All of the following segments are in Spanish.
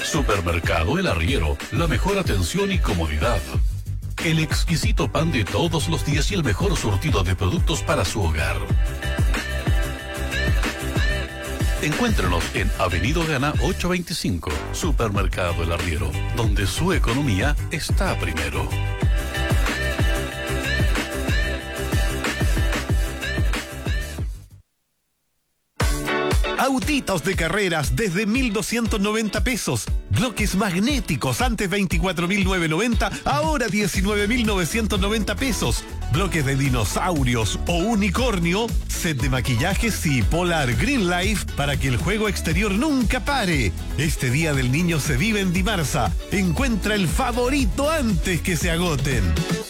Supermercado El Arriero, la mejor atención y comodidad. El exquisito pan de todos los días y el mejor surtido de productos para su hogar. Encuéntrenos en Avenida Gana 825, Supermercado El Arriero, donde su economía está primero. Autitos de carreras desde 1.290 pesos. Bloques magnéticos antes 24.990, ahora 19.990 pesos. Bloques de dinosaurios o unicornio, set de maquillajes y Polar Green Life para que el juego exterior nunca pare. Este Día del Niño se vive en Dimarsa. Encuentra el favorito antes que se agoten.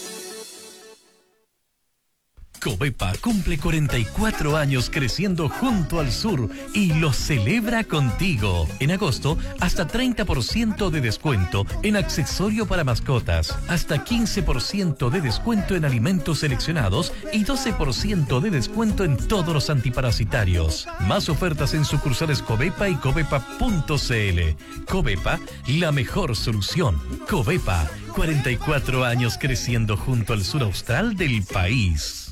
Covepa cumple 44 años creciendo junto al sur y lo celebra contigo. En agosto, hasta 30% de descuento en accesorio para mascotas, hasta 15% de descuento en alimentos seleccionados y 12% de descuento en todos los antiparasitarios. Más ofertas en sucursales Covepa y covepa.cl. Covepa, la mejor solución. Covepa, 44 años creciendo junto al sur austral del país.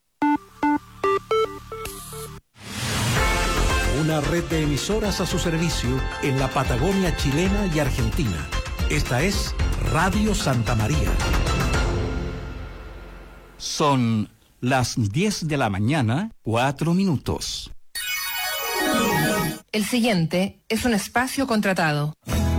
Una red de emisoras a su servicio en la Patagonia chilena y argentina. Esta es Radio Santa María. Son las 10 de la mañana, 4 minutos. El siguiente es un espacio contratado.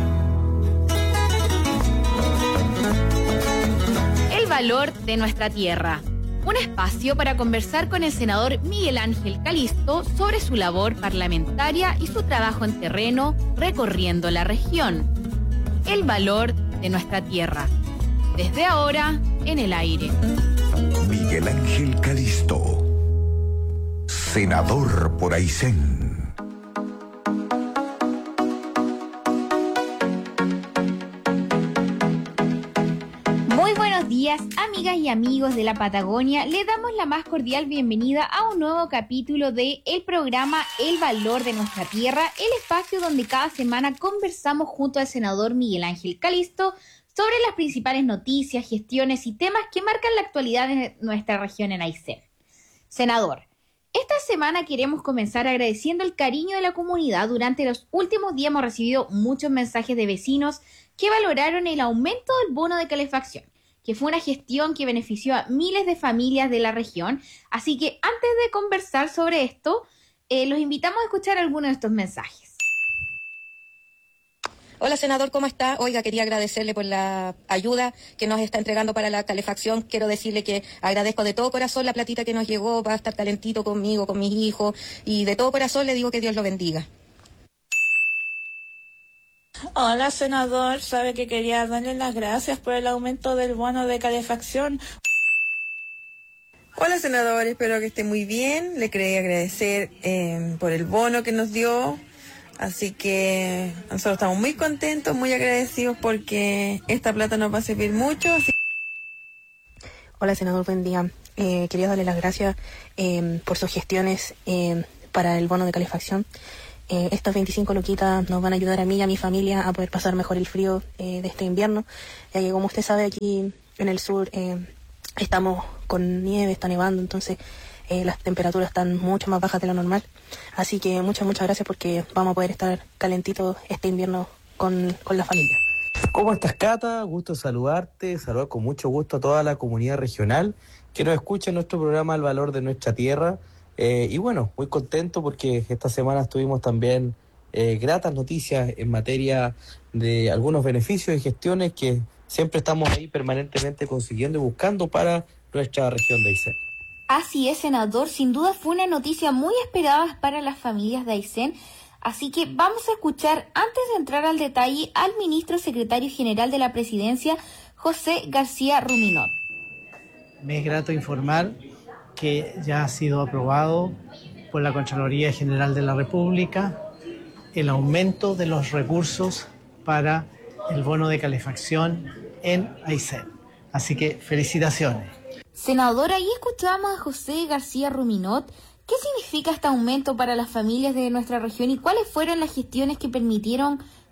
El valor de nuestra tierra. Un espacio para conversar con el senador Miguel Ángel Calisto sobre su labor parlamentaria y su trabajo en terreno recorriendo la región. El valor de nuestra tierra. Desde ahora, en el aire. Miguel Ángel Calisto, senador por Aysén. Muy buenos días, amigas y amigos de la Patagonia. Le damos la más cordial bienvenida a un nuevo capítulo de el programa El Valor de Nuestra Tierra, el espacio donde cada semana conversamos junto al senador Miguel Ángel Calisto sobre las principales noticias, gestiones y temas que marcan la actualidad de nuestra región en Aysén. Senador, esta semana queremos comenzar agradeciendo el cariño de la comunidad. Durante los últimos días hemos recibido muchos mensajes de vecinos que valoraron el aumento del bono de calefacción, que fue una gestión que benefició a miles de familias de la región. Así que antes de conversar sobre esto, los invitamos a escuchar algunos de estos mensajes. Hola, senador, ¿cómo está? Oiga, quería agradecerle por la ayuda que nos está entregando para la calefacción. Quiero decirle que agradezco de todo corazón la platita que nos llegó para estar calentito conmigo, con mis hijos, y de todo corazón le digo que Dios lo bendiga. Hola, senador, sabe que quería darle las gracias por el aumento del bono de calefacción. Hola, senador, espero que esté muy bien. Le quería agradecer por el bono que nos dio. Así que nosotros estamos muy contentos, muy agradecidos porque esta plata nos va a servir mucho. Hola, senador, buen día. Quería darle las gracias por sus gestiones para el bono de calefacción. Estas 25 luquitas nos van a ayudar a mí y a mi familia a poder pasar mejor el frío de este invierno, ya que como usted sabe aquí en el sur estamos con nieve, está nevando, entonces las temperaturas están mucho más bajas de lo normal. Así que muchas gracias porque vamos a poder estar calentitos este invierno con la familia. ¿Cómo estás, Cata? Gusto saludarte, saludar con mucho gusto a toda la comunidad regional que nos escucha en nuestro programa El Valor de Nuestra Tierra. Y bueno, muy contento porque esta semana tuvimos también gratas noticias en materia de algunos beneficios y gestiones que siempre estamos ahí permanentemente consiguiendo y buscando para nuestra región de Aysén. Así es, senador, sin duda fue una noticia muy esperada para las familias de Aysén, así que vamos a escuchar, antes de entrar al detalle, al ministro secretario general de la Presidencia, José García Ruminot. Me es grato informar que ya ha sido aprobado por la Contraloría General de la República el aumento de los recursos para el bono de calefacción en Aysén. Así que felicitaciones. Senador, ahí escuchamos a José García Ruminot. ¿Qué significa este aumento para las familias de nuestra región y cuáles fueron las gestiones que permitieron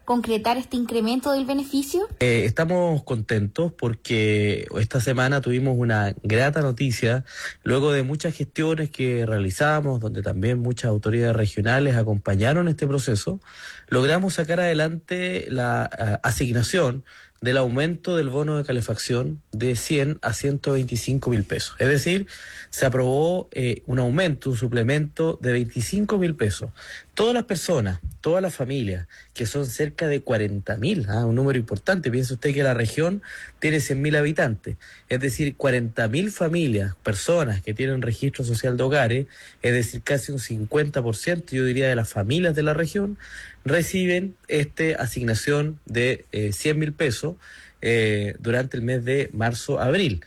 concretar este incremento del beneficio? Estamos contentos porque esta semana tuvimos una grata noticia, luego de muchas gestiones que realizamos, donde también muchas autoridades regionales acompañaron este proceso, logramos sacar adelante la asignación del aumento del bono de calefacción de 100 a 125.000 pesos. Es decir, se aprobó un aumento, un suplemento de 25.000 pesos. Todas las personas, todas las familias, que son cerca de 40.000, un número importante. Piense usted que la región tiene 100.000 habitantes. Es decir, 40.000 familias, personas que tienen registro social de hogares, es decir, casi un 50%, yo diría, de las familias de la región, reciben esta asignación de 100.000 pesos durante el mes de marzo-abril.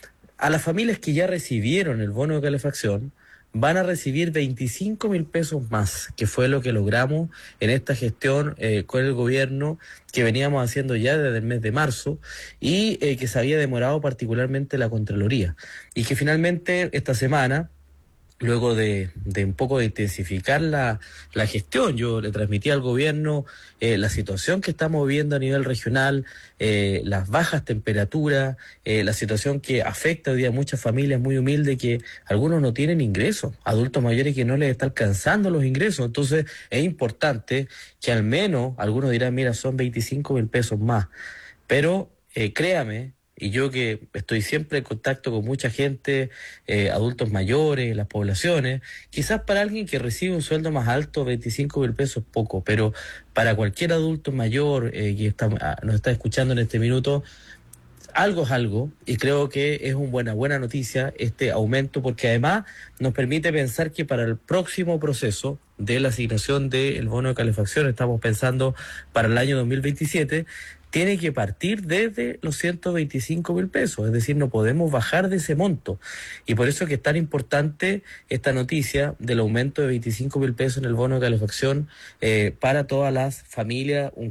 A las familias que ya recibieron el bono de calefacción van a recibir 25.000 pesos más, que fue lo que logramos en esta gestión con el gobierno que veníamos haciendo ya desde el mes de marzo y que se había demorado particularmente la Contraloría. Y que finalmente esta semana, luego de un poco de intensificar la gestión, yo le transmití al gobierno la situación que estamos viviendo a nivel regional, las bajas temperaturas, la situación que afecta hoy día a muchas familias muy humildes que algunos no tienen ingresos, adultos mayores que no les está alcanzando los ingresos. Entonces es importante que al menos, algunos dirán, mira, son 25.000 pesos más, pero créame, y yo que estoy siempre en contacto con mucha gente, adultos mayores, las poblaciones, quizás para alguien que recibe un sueldo más alto, 25.000 pesos es poco, pero para cualquier adulto mayor que nos está escuchando en este minuto, algo es algo, y creo que es una buena noticia este aumento, porque además nos permite pensar que para el próximo proceso de la asignación del bono de calefacción, estamos pensando para el año 2027, tiene que partir desde los 125.000 pesos, es decir, no podemos bajar de ese monto. Y por eso es que es tan importante esta noticia del aumento de 25.000 pesos en el bono de calefacción para todas las familias, un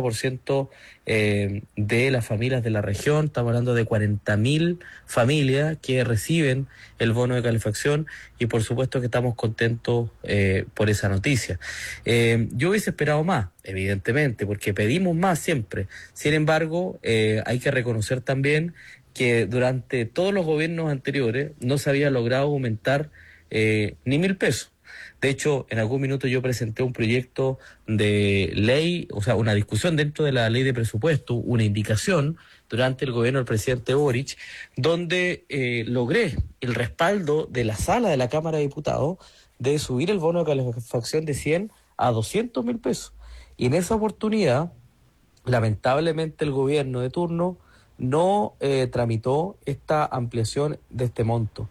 40% de las familias de la región. Estamos hablando de 40.000 familias que reciben el bono de calefacción y por supuesto que estamos contentos por esa noticia. Yo hubiese esperado más, evidentemente, porque pedimos más siempre. Sin embargo, hay que reconocer también que durante todos los gobiernos anteriores no se había logrado aumentar ni 1.000 pesos. De hecho, en algún minuto yo presenté un proyecto de ley, o sea, una discusión dentro de la ley de presupuesto, una indicación durante el gobierno del presidente Boric, donde logré el respaldo de la sala de la Cámara de Diputados de subir el bono de calefacción de 100 a 200.000 pesos. Y en esa oportunidad, lamentablemente el gobierno de turno no tramitó esta ampliación de este monto.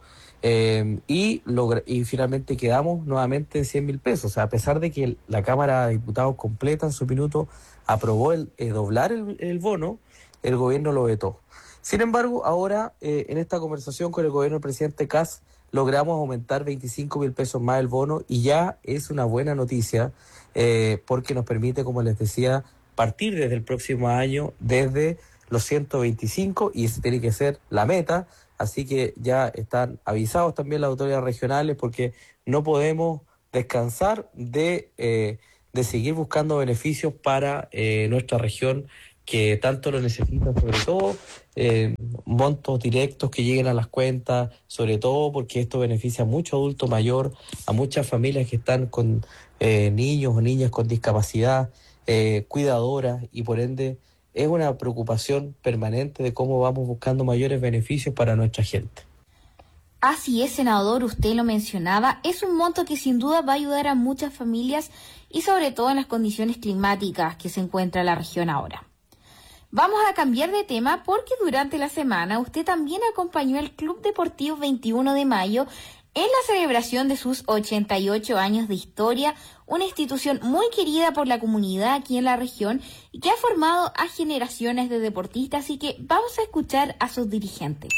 Y finalmente quedamos nuevamente en 100.000 pesos. O sea, a pesar de que la Cámara de Diputados completa en su minuto aprobó doblar el bono, el gobierno lo vetó. Sin embargo, ahora en esta conversación con el gobierno del presidente Kast logramos aumentar 25.000 pesos más el bono y ya es una buena noticia porque nos permite, como les decía, partir desde el próximo año desde los 125 y esa tiene que ser la meta. Así que ya están avisados también las autoridades regionales porque no podemos descansar de seguir buscando beneficios para nuestra región que tanto lo necesita, sobre todo montos directos que lleguen a las cuentas, sobre todo porque esto beneficia a mucho adulto mayor, a muchas familias que están con niños o niñas con discapacidad, cuidadoras y por ende es una preocupación permanente de cómo vamos buscando mayores beneficios para nuestra gente. Así es, senador, usted lo mencionaba, es un monto que sin duda va a ayudar a muchas familias y sobre todo en las condiciones climáticas que se encuentra la región ahora. Vamos a cambiar de tema porque durante la semana usted también acompañó al Club Deportivo 21 de Mayo en la celebración de sus 88 años de historia, una institución muy querida por la comunidad aquí en la región y que ha formado a generaciones de deportistas, y que vamos a escuchar a sus dirigentes.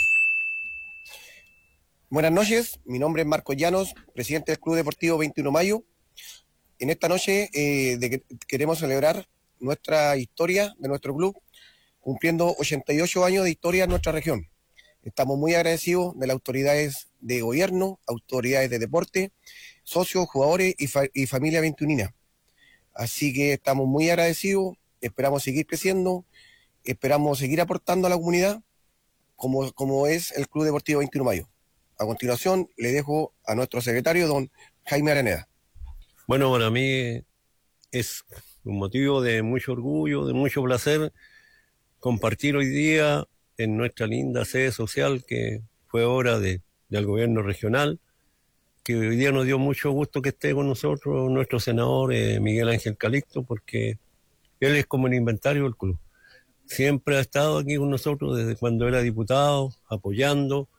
Buenas noches, mi nombre es Marco Llanos, presidente del Club Deportivo 21 de Mayo. En esta noche queremos celebrar nuestra historia de nuestro club, cumpliendo 88 años de historia en nuestra región. Estamos muy agradecidos de las autoridades de gobierno, autoridades de deporte, socios, jugadores y familia 21ina. Así que estamos muy agradecidos esperamos seguir creciendo, esperamos seguir aportando a la comunidad como es el Club Deportivo 21 de Mayo. A continuación le dejo a nuestro secretario, don Jaime Araneda. Bueno, para mí es un motivo de mucho orgullo, de mucho placer compartir hoy día en nuestra linda sede social que fue obra del gobierno regional, que hoy día nos dio mucho gusto que esté con nosotros nuestro senador Miguel Ángel Calisto, porque él es como el inventario del club. Siempre ha estado aquí con nosotros desde cuando era diputado, apoyando,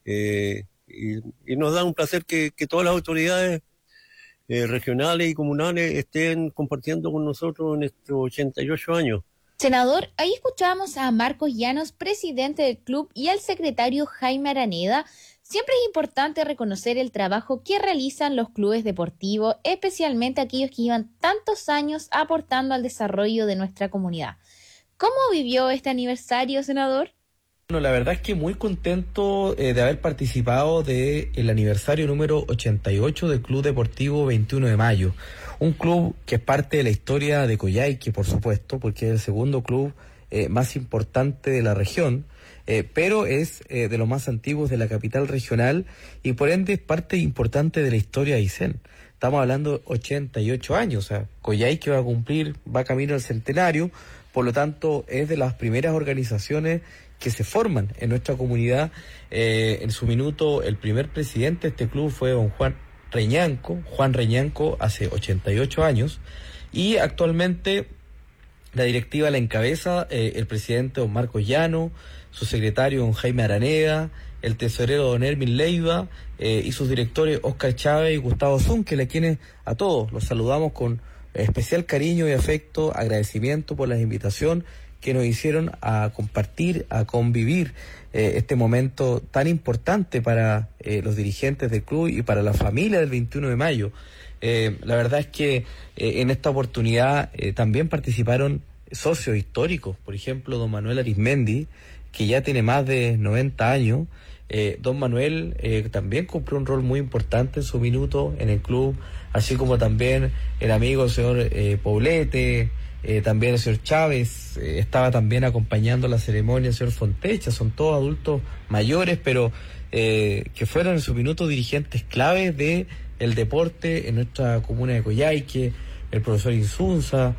y nos da un placer que todas las autoridades regionales y comunales estén compartiendo con nosotros en estos 88 años. Senador, ahí escuchamos a Marcos Llanos, presidente del club, y al secretario Jaime Araneda. Siempre es importante reconocer el trabajo que realizan los clubes deportivos, especialmente aquellos que llevan tantos años aportando al desarrollo de nuestra comunidad. ¿Cómo vivió este aniversario, senador? Bueno, la verdad es que muy contento de haber participado del aniversario número 88 del Club Deportivo 21 de Mayo. Un club que es parte de la historia de Coyhaique, por supuesto, porque es el segundo club más importante de la región, pero es de los más antiguos de la capital regional y por ende es parte importante de la historia de Aysén. Estamos hablando de 88 años, o sea, Coyhaique va camino al centenario, por lo tanto es de las primeras organizaciones que se forman en nuestra comunidad. En su minuto, el primer presidente de este club fue don Juan Reñanco, hace 88 años, y actualmente la directiva la encabeza el presidente don Marcos Llanos, su secretario don Jaime Araneda, el tesorero don Hermin Leiva, y sus directores Óscar Chávez y Gustavo Zunkel, a quienes a todos los saludamos con especial cariño y afecto, agradecimiento por la invitación que nos hicieron a compartir, a convivir este momento tan importante para los dirigentes del club y para la familia del 21 de mayo. La verdad es que en esta oportunidad también participaron socios históricos, por ejemplo, don Manuel Arismendi, que ya tiene más de 90 años. Don Manuel también cumplió un rol muy importante en su minuto en el club, así como también el amigo el señor Poblete, también el señor Chávez, estaba también acompañando la ceremonia el señor Fontecha. Son todos adultos mayores, pero que fueron en su minuto dirigentes claves de el deporte en nuestra comuna de Coyhaique, el profesor Insunza,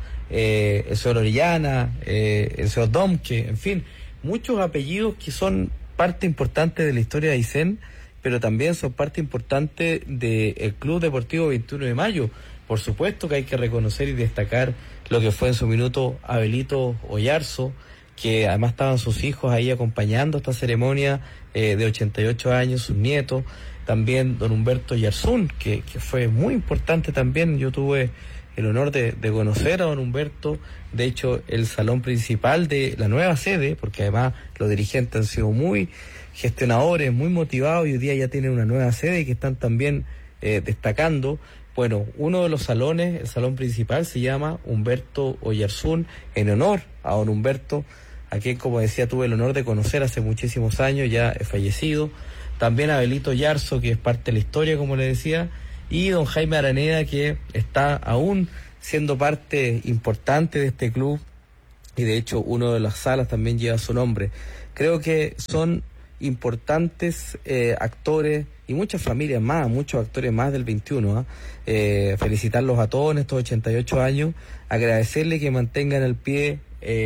el señor Orellana, el señor Domke, en fin, muchos apellidos que son parte importante de la historia de Aysén, pero también son parte importante del Club Deportivo 21 de Mayo. Por supuesto que hay que reconocer y destacar lo que fue en su minuto Abelito Oyarzo, que además estaban sus hijos ahí acompañando esta ceremonia de 88 años, sus nietos. También don Humberto Yarzún, que fue muy importante también. Yo tuve el honor de conocer a don Humberto, de hecho el salón principal de la nueva sede, porque además los dirigentes han sido muy gestionadores, muy motivados, y hoy día ya tienen una nueva sede y que están también destacando. Bueno, uno de los salones, el salón principal, se llama Humberto Oyarzún, en honor a don Humberto, a quien, como decía, tuve el honor de conocer hace muchísimos años, ya es fallecido. También a Abelito Yarzo, que es parte de la historia, como le decía, y don Jaime Araneda, que está aún siendo parte importante de este club, y de hecho una de las salas también lleva su nombre. Creo que son importantes actores y muchas familias más, muchos actores más del 21. Felicitarlos a todos en estos 88 años, agradecerle que mantengan al pie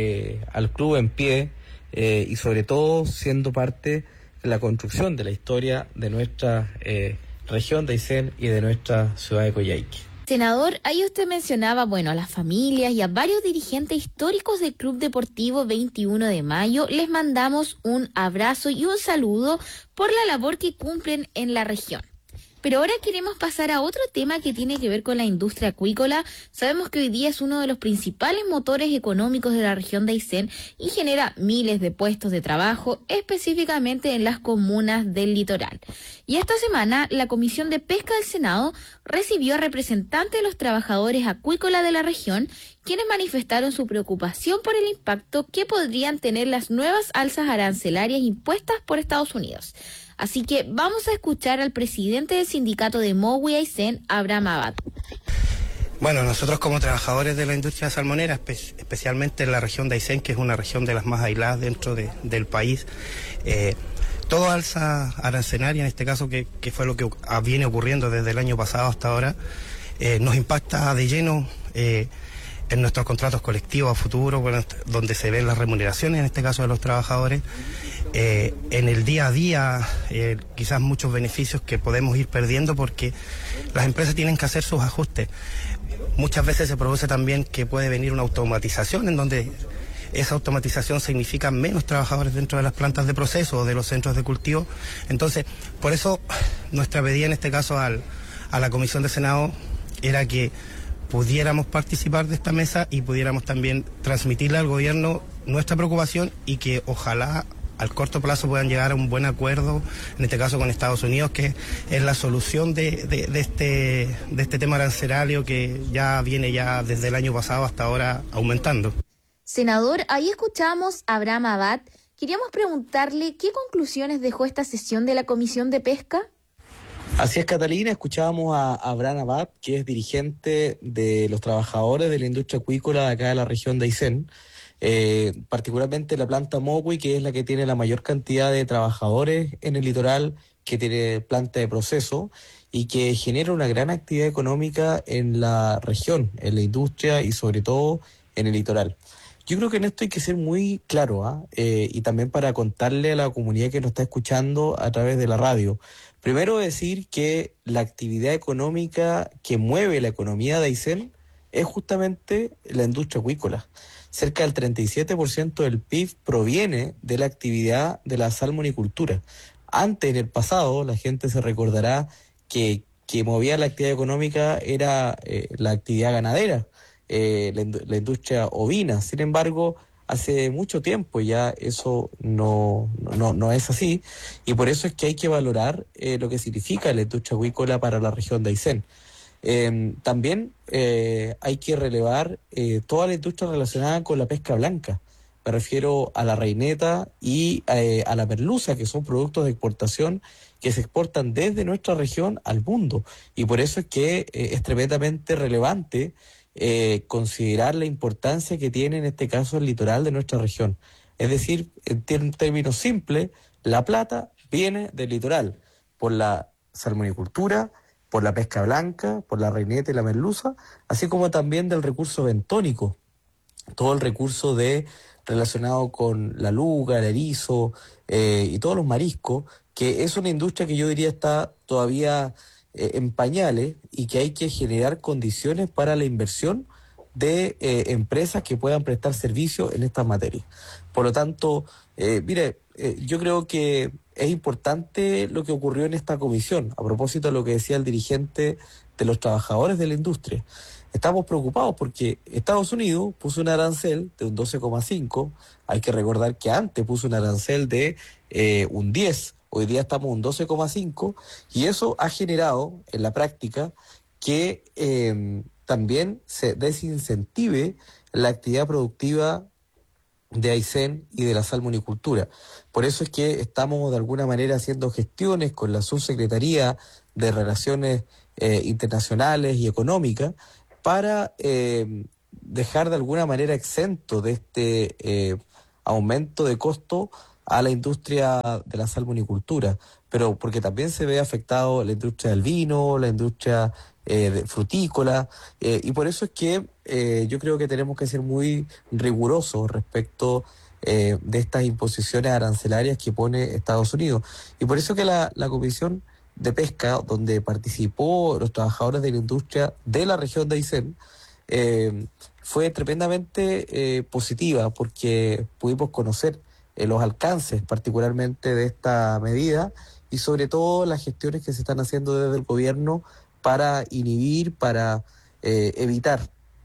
al club en pie, y sobre todo siendo parte de la construcción de la historia de nuestra región de Aysén y de nuestra ciudad de Coyhaique. Senador, ahí usted mencionaba, a las familias y a varios dirigentes históricos del Club Deportivo 21 de Mayo. Les mandamos un abrazo y un saludo por la labor que cumplen en la región. Pero ahora queremos pasar a otro tema que tiene que ver con la industria acuícola. Sabemos que hoy día es uno de los principales motores económicos de la región de Aysén y genera miles de puestos de trabajo, específicamente en las comunas del litoral. Y esta semana, la Comisión de Pesca del Senado recibió a representantes de los trabajadores acuícolas de la región, quienes manifestaron su preocupación por el impacto que podrían tener las nuevas alzas arancelarias impuestas por Estados Unidos. Así que vamos a escuchar al presidente del sindicato de Mowi Aysén, Abraham Abad. Bueno, nosotros como trabajadores de la industria salmonera, especialmente en la región de Aysén, que es una región de las más aisladas dentro del país, todo alza arancelaria, en este caso que fue lo que viene ocurriendo desde el año pasado hasta ahora, nos impacta de lleno en nuestros contratos colectivos a futuro, bueno, donde se ven las remuneraciones, en este caso de los trabajadores, en el día a día, quizás muchos beneficios que podemos ir perdiendo porque las empresas tienen que hacer sus ajustes. Muchas veces se produce también que puede venir una automatización en donde esa automatización significa menos trabajadores dentro de las plantas de proceso o de los centros de cultivo. Entonces, por eso nuestra pedida en este caso a la Comisión de Senado era que pudiéramos participar de esta mesa y pudiéramos también transmitirle al gobierno nuestra preocupación y que ojalá al corto plazo puedan llegar a un buen acuerdo, en este caso con Estados Unidos, que es la solución de este tema arancelario que ya viene ya desde el año pasado hasta ahora aumentando. Senador, ahí escuchamos a Abraham Abad. Queríamos preguntarle qué conclusiones dejó esta sesión de la Comisión de Pesca. Así es, Catalina, escuchábamos a Abraham Abad, que es dirigente de los trabajadores de la industria acuícola de acá de la región de Aysén, particularmente la planta Moqui, que es la que tiene la mayor cantidad de trabajadores en el litoral, que tiene planta de proceso y que genera una gran actividad económica en la región, en la industria y sobre todo en el litoral. Yo creo que en esto hay que ser muy claro, y también para contarle a la comunidad que nos está escuchando a través de la radio. Primero decir que la actividad económica que mueve la economía de Aysén es justamente la industria acuícola. Cerca del 37% del PIB proviene de la actividad de la salmonicultura. Antes, en el pasado, la gente se recordará que movía la actividad económica era la actividad ganadera, la industria ovina. Sin embargo, hace mucho tiempo ya eso no es así, y por eso es que hay que valorar lo que significa la industria acuícola para la región de Aysén. También hay que relevar toda la industria relacionada con la pesca blanca. Me refiero a la reineta y a la merluza, que son productos de exportación que se exportan desde nuestra región al mundo. Y por eso es que es tremendamente relevante considerar la importancia que tiene en este caso el litoral de nuestra región. Es decir, en términos simples, la plata viene del litoral por la salmonicultura, por la pesca blanca, por la reineta y la merluza, así como también del recurso bentónico, todo el recurso relacionado con la luga, el erizo y todos los mariscos, que es una industria que yo diría está todavía en pañales y que hay que generar condiciones para la inversión de empresas que puedan prestar servicios en estas materias. Por lo tanto, yo creo que es importante lo que ocurrió en esta comisión, a propósito de lo que decía el dirigente de los trabajadores de la industria. Estamos preocupados porque Estados Unidos puso un arancel de un 12,5, hay que recordar que antes puso un arancel de un 10, hoy día estamos en un 12,5, y eso ha generado en la práctica que también se desincentive la actividad productiva de Aysén y de la salmonicultura. Por eso es que estamos de alguna manera haciendo gestiones con la Subsecretaría de Relaciones Internacionales y Económicas para dejar de alguna manera exento de este aumento de costo a la industria de la salmonicultura, pero porque también se ve afectado la industria del vino, la industria frutícola, y por eso es que yo creo que tenemos que ser muy rigurosos respecto de estas imposiciones arancelarias que pone Estados Unidos. Y por eso que la Comisión de Pesca, donde participó los trabajadores de la industria de la región de Aysén, fue tremendamente positiva, porque pudimos conocer los alcances particularmente de esta medida y sobre todo las gestiones que se están haciendo desde el gobierno para inhibir, para evitar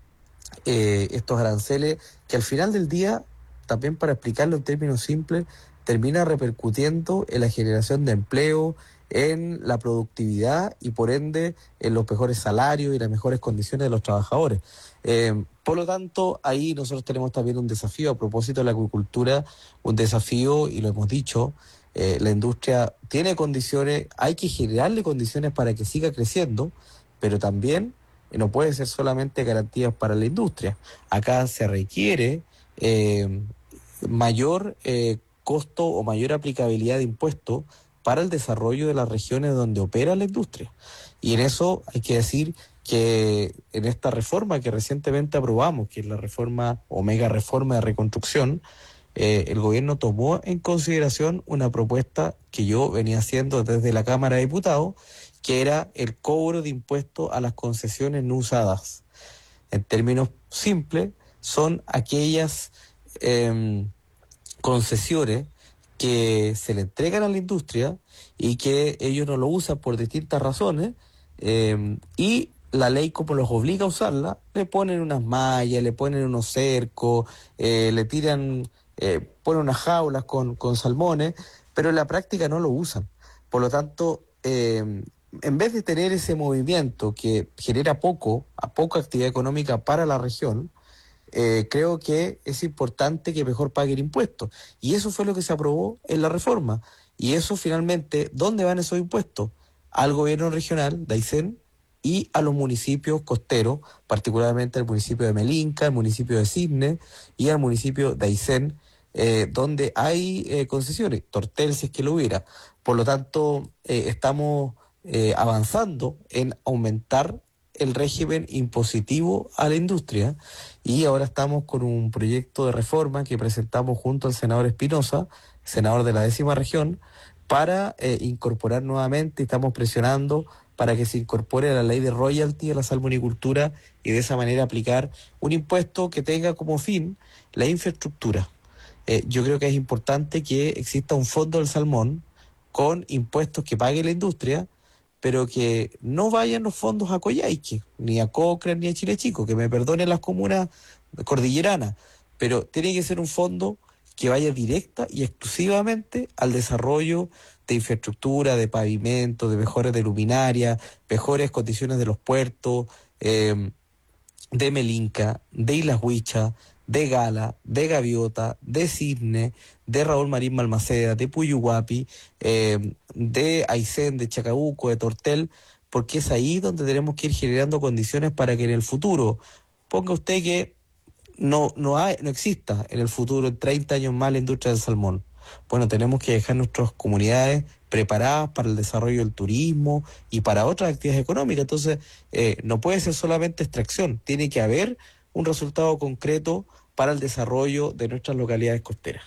estos aranceles que al final del día, también para explicarlo en términos simples, termina repercutiendo en la generación de empleo, en la productividad y por ende en los mejores salarios y las mejores condiciones de los trabajadores. Por lo tanto, ahí nosotros tenemos también un desafío a propósito de la acuicultura, un desafío, y lo hemos dicho, la industria tiene condiciones, hay que generarle condiciones para que siga creciendo, pero también no puede ser solamente garantías para la industria. Acá se requiere mayor costo o mayor aplicabilidad de impuestos para el desarrollo de las regiones donde opera la industria. Y en eso hay que decir que en esta reforma que recientemente aprobamos, que es la reforma o mega reforma de reconstrucción, el gobierno tomó en consideración una propuesta que yo venía haciendo desde la Cámara de Diputados, que era el cobro de impuestos a las concesiones no usadas. En términos simples, son aquellas concesiones que se le entregan a la industria y que ellos no lo usan por distintas razones, y la ley, como los obliga a usarla, le ponen unas mallas, le ponen unos cercos, le tiran, ponen unas jaulas con salmones, pero en la práctica no lo usan. Por lo tanto, en vez de tener ese movimiento que genera poca actividad económica para la región, creo que es importante que mejor paguen impuestos. Y eso fue lo que se aprobó en la reforma. Y eso finalmente, ¿dónde van esos impuestos? Al gobierno regional de Aysén y a los municipios costeros, particularmente al municipio de Melinca, al municipio de Cisne y al municipio de Aysén, donde hay concesiones, Tortel si es que lo hubiera. Por lo tanto, estamos avanzando en aumentar el régimen impositivo a la industria, y ahora estamos con un proyecto de reforma que presentamos junto al senador Espinosa, senador de la 10ª región, para incorporar nuevamente, estamos presionando para que se incorpore a la ley de royalty de la salmonicultura y de esa manera aplicar un impuesto que tenga como fin la infraestructura. Yo creo que es importante que exista un fondo del salmón con impuestos que pague la industria, pero que no vayan los fondos a Coyhaique, ni a Cochrane, ni a Chile Chico, que me perdonen las comunas cordilleranas, pero tiene que ser un fondo que vaya directa y exclusivamente al desarrollo de infraestructura, de pavimento, de mejores de luminaria, mejores condiciones de los puertos, de Melinca, de Islas Huicha, de Gala, de Gaviota, de Cisne, de Raúl Marín Balmaceda, de Puyuhuapi, de Aysén, de Chacabuco, de Tortel, porque es ahí donde tenemos que ir generando condiciones para que en el futuro, ponga usted que no exista en el futuro, en 30 años más, la industria del salmón. Bueno, tenemos que dejar nuestras comunidades preparadas para el desarrollo del turismo y para otras actividades económicas. Entonces, no puede ser solamente extracción, tiene que haber un resultado concreto para el desarrollo de nuestras localidades costeras.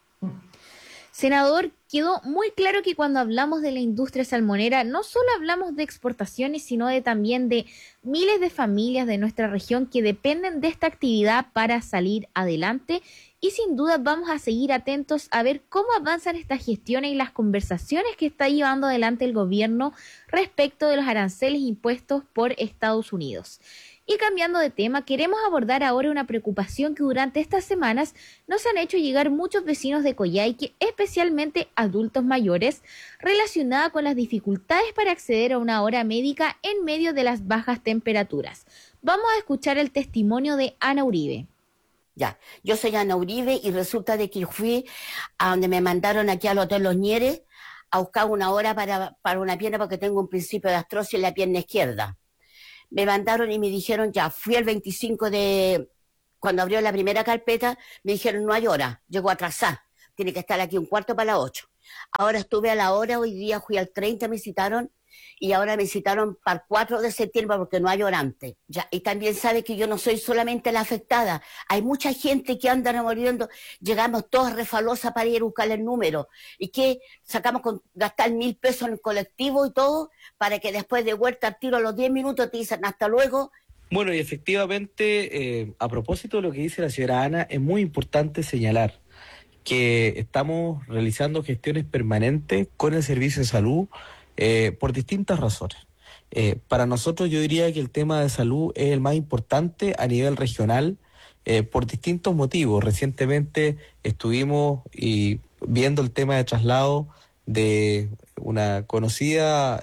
Senador, quedó muy claro que cuando hablamos de la industria salmonera no solo hablamos de exportaciones, sino también de miles de familias de nuestra región que dependen de esta actividad para salir adelante, y sin duda vamos a seguir atentos a ver cómo avanzan estas gestiones y las conversaciones que está llevando adelante el gobierno respecto de los aranceles impuestos por Estados Unidos. Y cambiando de tema, queremos abordar ahora una preocupación que durante estas semanas nos han hecho llegar muchos vecinos de Coyhaique, especialmente adultos mayores, relacionada con las dificultades para acceder a una hora médica en medio de las bajas temperaturas. Vamos a escuchar el testimonio de Ana Uribe. Ya, yo soy Ana Uribe y resulta de que fui a donde me mandaron aquí al Hotel Los Ñeres a buscar una hora para una pierna porque tengo un principio de artrosis en la pierna izquierda. Me mandaron y me dijeron, ya, fui el 25 cuando abrió la primera carpeta, me dijeron, no hay hora, llego atrasada, tiene que estar aquí 7:45. Ahora estuve a la hora, hoy día fui al 30, me citaron, y ahora me citaron para el 4 de septiembre porque no hay hora antes. Ya, y también sabe que yo no soy solamente la afectada, hay mucha gente que anda remoliendo, llegamos todas refalosas para ir a buscar el número, y que sacamos con gastar 1.000 pesos en el colectivo y todo, para que después de vuelta al tiro a los 10 minutos te dicen hasta luego. Bueno, y efectivamente, a propósito de lo que dice la señora Ana, es muy importante señalar que estamos realizando gestiones permanentes con el Servicio de Salud por distintas razones. Para nosotros yo diría que el tema de salud es el más importante a nivel regional por distintos motivos. Recientemente estuvimos viendo el tema de traslado de una conocida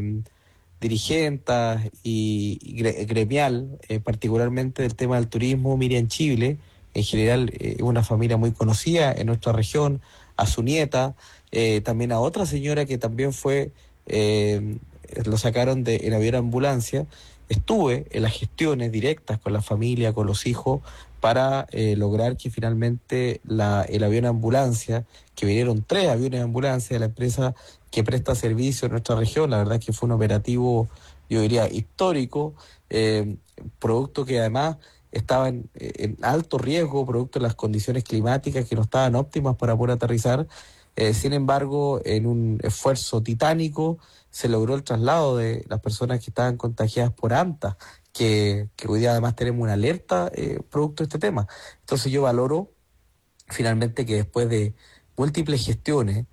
dirigente y gremial, particularmente del tema del turismo, Miriam Chile. En general, una familia muy conocida en nuestra región, a su nieta, también a otra señora que también fue, lo sacaron en avión ambulancia. estuve en las gestiones directas con la familia, con los hijos, para lograr que finalmente el avión ambulancia, que vinieron 3 aviones de ambulancia de la empresa que presta servicio en nuestra región, la verdad es que fue un operativo, yo diría, histórico, producto que además estaba en alto riesgo, producto de las condiciones climáticas que no estaban óptimas para poder aterrizar. Sin embargo, en un esfuerzo titánico se logró el traslado de las personas que estaban contagiadas por ANTA, que hoy día además tenemos una alerta producto de este tema. Entonces yo valoro finalmente que después de múltiples gestiones,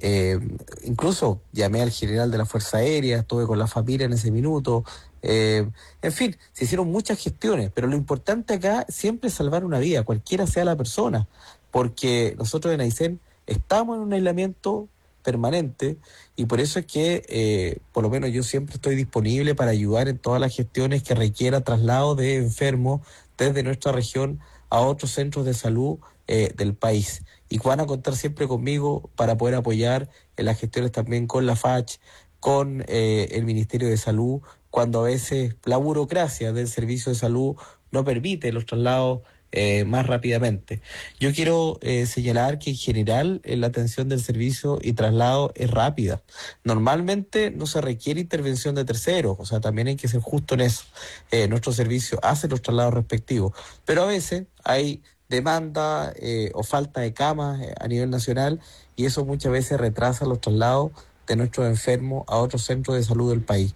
incluso llamé al general de la Fuerza Aérea, estuve con la familia en ese minuto, en fin, se hicieron muchas gestiones, pero lo importante acá siempre es salvar una vida, cualquiera sea la persona, porque nosotros en Aysén estamos en un aislamiento permanente y por eso es que por lo menos yo siempre estoy disponible para ayudar en todas las gestiones que requiera traslado de enfermos desde nuestra región a otros centros de salud del país, y van a contar siempre conmigo para poder apoyar en las gestiones también con la FACH, con el Ministerio de Salud, cuando a veces la burocracia del servicio de salud no permite los traslados más rápidamente. Yo quiero señalar que en general la atención del servicio y traslado es rápida. Normalmente no se requiere intervención de terceros, o sea, también hay que ser justo en eso. Nuestro servicio hace los traslados respectivos, pero a veces hay demanda o falta de camas a nivel nacional y eso muchas veces retrasa los traslados de nuestros enfermos a otros centros de salud del país.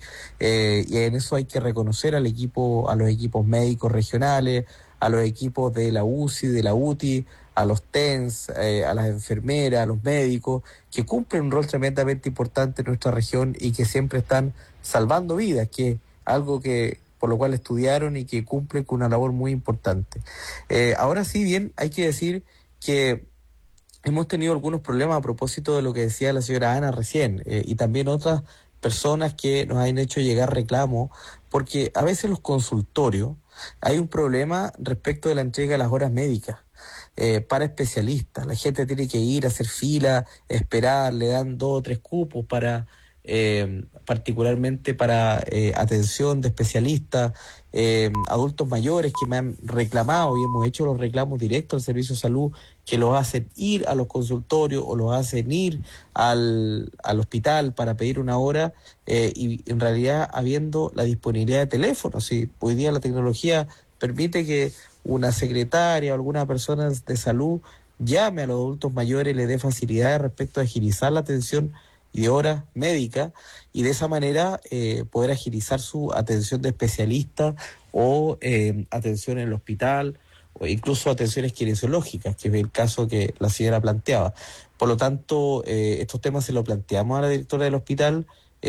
Y en eso hay que reconocer a los equipos médicos regionales, a los equipos de la UCI, de la UTI, a los TENS, a las enfermeras, a los médicos, que cumplen un rol tremendamente importante en nuestra región y que siempre están salvando vidas, que es algo que por lo cual estudiaron y que cumplen con una labor muy importante. Ahora sí, bien, hay que decir que hemos tenido algunos problemas a propósito de lo que decía la señora Ana recién, y también otras personas que nos han hecho llegar reclamos, porque a veces los consultorios hay un problema respecto de la entrega de las horas médicas para especialistas. La gente tiene que ir a hacer fila, esperar, le dan 2 o 3 cupos para particularmente para atención de especialistas, adultos mayores que me han reclamado y hemos hecho los reclamos directos al Servicio de Salud, que los hacen ir a los consultorios o los hacen ir al hospital para pedir una hora, y en realidad habiendo la disponibilidad de teléfonos. Sí, hoy día la tecnología permite que una secretaria o alguna persona de salud llame a los adultos mayores y le dé facilidades respecto a agilizar la atención y de horas médicas, y de esa manera poder agilizar su atención de especialista o atención en el hospital, o incluso atenciones kinesiológicas, que es el caso que la señora planteaba. Por lo tanto, estos temas se los planteamos a la directora del hospital.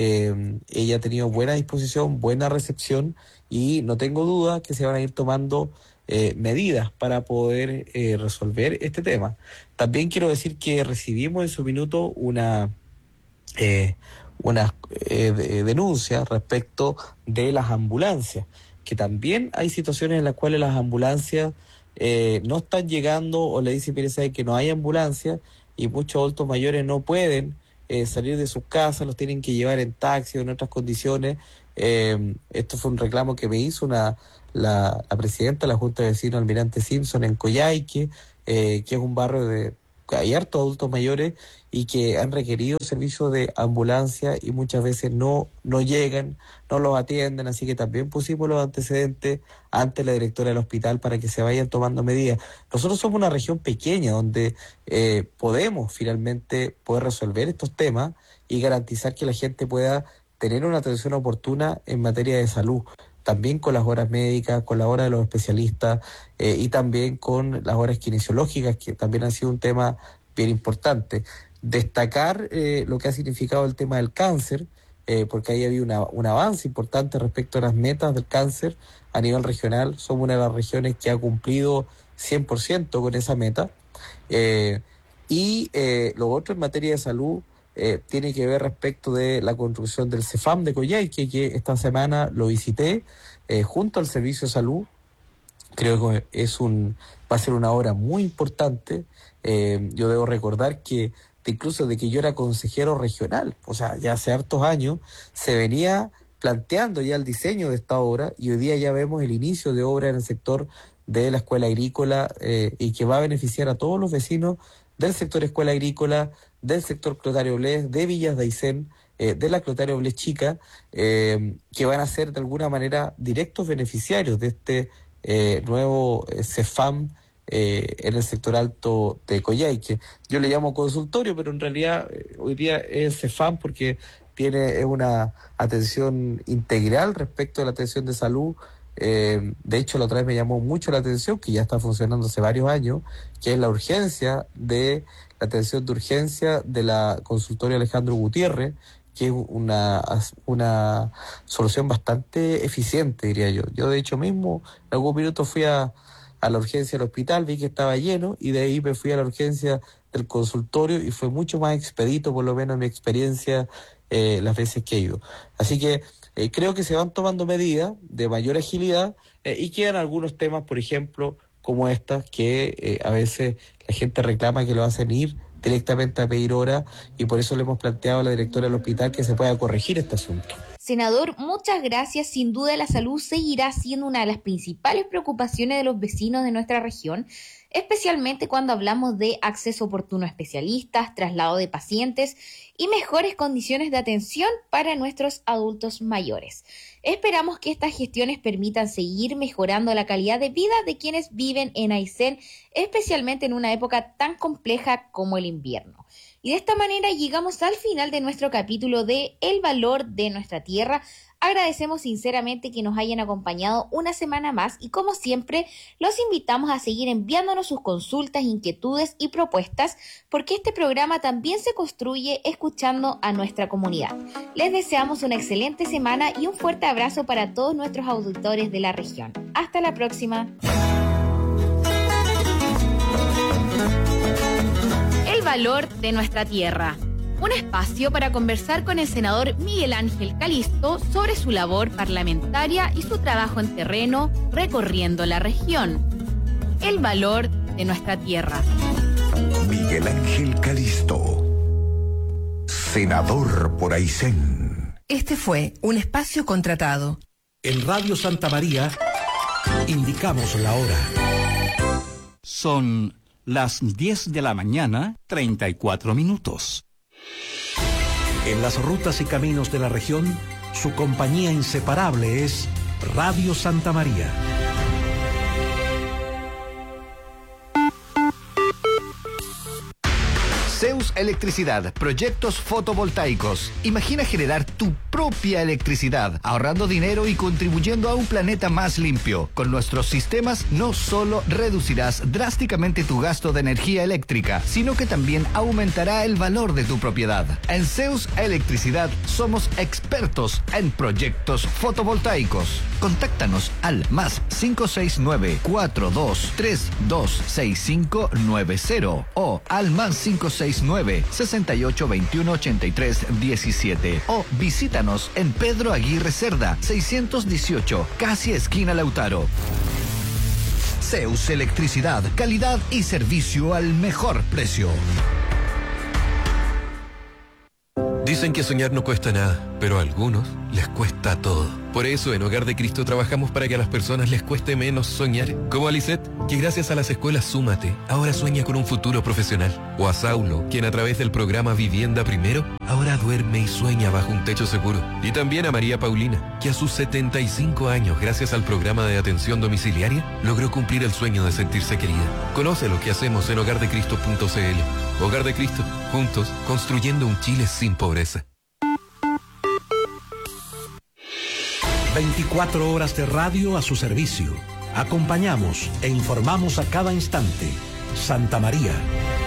Ella ha tenido buena disposición, buena recepción, y no tengo duda que se van a ir tomando medidas para poder resolver este tema. También quiero decir que recibimos en su minuto unas denuncias respecto de las ambulancias, que también hay situaciones en las cuales las ambulancias no están llegando, o le dicen, mire, sabe que no hay ambulancia, y muchos adultos mayores no pueden salir de sus casas, los tienen que llevar en taxi o en otras condiciones. Esto fue un reclamo que me hizo la presidenta de la Junta de Vecinos, Almirante Simpson, en Coyhaique, que es un barrio de hay hartos adultos mayores y que han requerido servicios de ambulancia y muchas veces no llegan, no los atienden, así que también pusimos los antecedentes ante la directora del hospital para que se vayan tomando medidas. Nosotros somos una región pequeña donde podemos finalmente poder resolver estos temas y garantizar que la gente pueda tener una atención oportuna en materia de salud, también con las horas médicas, con la hora de los especialistas, y también con las horas kinesiológicas, que también ha sido un tema bien importante. Destacar lo que ha significado el tema del cáncer, porque ahí había un avance importante respecto a las metas del cáncer a nivel regional. Somos una de las regiones que ha cumplido 100% con esa meta. Y lo otro en materia de salud tiene que ver respecto de la construcción del CEFAM de Coyhaique, que esta semana lo visité junto al Servicio de Salud. Creo que va a ser una obra muy importante. Yo debo recordar que incluso de que yo era consejero regional, o sea, ya hace hartos años, se venía planteando ya el diseño de esta obra, y hoy día ya vemos el inicio de obra en el sector de la escuela agrícola, y que va a beneficiar a todos los vecinos del sector escuela agrícola, del sector Clotario Bles, de Villas de Aysén, de la Clotario Bles Chica, que van a ser de alguna manera directos beneficiarios de este nuevo CEFAM en el sector alto de Coyhaique. Yo le llamo consultorio, pero en realidad hoy día es CEFAM porque tiene una atención integral respecto a la atención de salud. De hecho, la otra vez me llamó mucho la atención, que ya está funcionando hace varios años, que es la urgencia de la atención de urgencia de la consultoria Alejandro Gutiérrez, que es una solución bastante eficiente, diría yo. Yo, de hecho, mismo en algún minuto fui a la urgencia del hospital, vi que estaba lleno, y de ahí me fui a la urgencia del consultorio, y fue mucho más expedito, por lo menos en mi experiencia, las veces que he ido. Así que creo que se van tomando medidas de mayor agilidad, y quedan algunos temas, por ejemplo, como estas, que a veces la gente reclama que lo hacen ir directamente a pedir hora, y por eso le hemos planteado a la directora del hospital que se pueda corregir este asunto. Senador, muchas gracias. Sin duda la salud seguirá siendo una de las principales preocupaciones de los vecinos de nuestra región, especialmente cuando hablamos de acceso oportuno a especialistas, traslado de pacientes y mejores condiciones de atención para nuestros adultos mayores. Esperamos que estas gestiones permitan seguir mejorando la calidad de vida de quienes viven en Aysén, especialmente en una época tan compleja como el invierno. Y de esta manera llegamos al final de nuestro capítulo de El Valor de Nuestra Tierra. Agradecemos sinceramente que nos hayan acompañado una semana más, y como siempre los invitamos a seguir enviándonos sus consultas, inquietudes y propuestas, porque este programa también se construye escuchando a nuestra comunidad. Les deseamos una excelente semana y un fuerte abrazo para todos nuestros auditores de la región. Hasta la próxima. El valor de nuestra tierra. Un espacio para conversar con el senador Miguel Ángel Calisto sobre su labor parlamentaria y su trabajo en terreno recorriendo la región. El valor de nuestra tierra. Miguel Ángel Calisto, senador por Aysén. Este fue un espacio contratado. En Radio Santa María indicamos la hora. Son las 10 de la mañana, 34 minutos. En las rutas y caminos de la región, su compañía inseparable es Radio Santa María. Zeus Electricidad, proyectos fotovoltaicos. Imagina generar tu propia electricidad, ahorrando dinero y contribuyendo a un planeta más limpio. Con nuestros sistemas no solo reducirás drásticamente tu gasto de energía eléctrica, sino que también aumentará el valor de tu propiedad. En Zeus Electricidad somos expertos en proyectos fotovoltaicos. Contáctanos al +569 42326590 o al +569 68218317 o visítanos en Pedro Aguirre Cerda 618, casi esquina Lautaro. Zeus Electricidad, calidad y servicio al mejor precio. Dicen que soñar no cuesta nada, pero a algunos les cuesta todo. Por eso en Hogar de Cristo trabajamos para que a las personas les cueste menos soñar. Como a Lisette, que gracias a las escuelas Súmate, ahora sueña con un futuro profesional. O a Saulo, quien a través del programa Vivienda Primero, ahora duerme y sueña bajo un techo seguro. Y también a María Paulina, que a sus 75 años, gracias al programa de atención domiciliaria, logró cumplir el sueño de sentirse querida. Conoce lo que hacemos en hogardecristo.cl. Hogar de Cristo, juntos, construyendo un Chile sin pobreza. 24 horas de radio a su servicio. Acompañamos e informamos a cada instante. Santa María.